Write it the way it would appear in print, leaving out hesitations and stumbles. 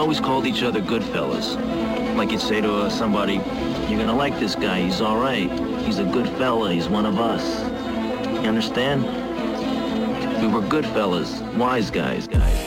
always called each other good fellas. Like you'd say to somebody, you're gonna like this guy, he's all right. He's a good fella, he's one of us. You understand? We were good fellas, wise guys.